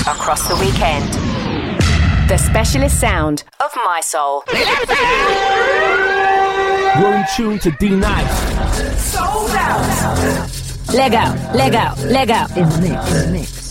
across the weekend. The specialist sound of My Soul. You're in tune to D Nice. Sold out. Lego. In the mix.